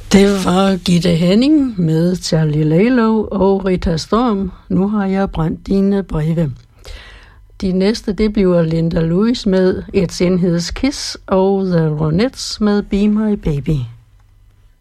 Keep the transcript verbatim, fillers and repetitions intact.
Det var Gitte Henning med Charlie Lalo og Rita Storm. Nu har jeg brændt dine breve. De næste, det bliver Linda Lewis med It's in His Kiss og The Ronettes med Be My Baby.